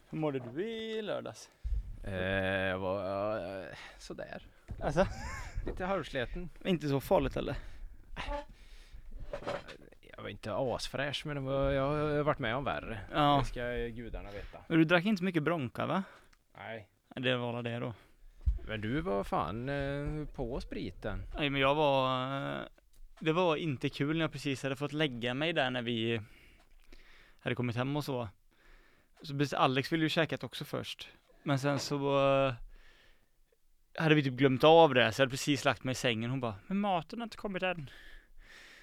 Hur mådde du i lördags? Jag var sådär. Alltså, Lite halvsleten. inte så farligt eller? Jag var inte asfräsch, men jag har varit med om värre. Ja. Det ska gudarna veta. Men du drack inte så mycket Bronca, va? Nej. Det var det då. Men du var fan på spriten. Nej, men det var inte kul när jag precis hade fått lägga mig där när vi hade kommit hem och så. Så Alex ville ju käkat också först. Men sen så hade vi typ glömt av det, så jag hade precis lagt mig i sängen. Hon bara, men maten har inte kommit än.